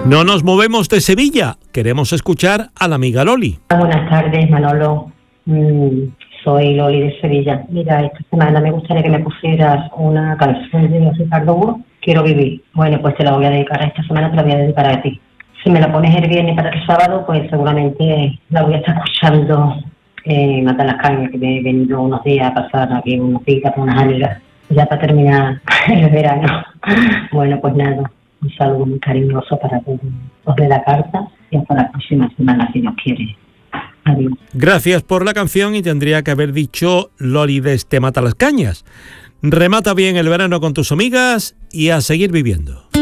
No nos movemos de Sevilla, queremos escuchar a la amiga Loli. Buenas tardes, Manolo. Soy Loli de Sevilla. Mira, esta semana me gustaría que me pusieras una canción de Ricardo Buro, Quiero vivir. Bueno, pues te la voy a dedicar, esta semana te la voy a dedicar a ti. Si me la pones el viernes para el sábado, pues seguramente la voy a estar escuchando en Matalascañas, que me he venido unos días a pasar aquí unos días con unas amigas, ya para terminar el verano. Bueno, pues nada, un saludo muy cariñoso para todos los de la carta y hasta la próxima semana, si Dios quiere. Adiós. Gracias por la canción y tendría que haber dicho Loli desde Matalascañas. Remata bien el verano con tus amigas y a seguir viviendo.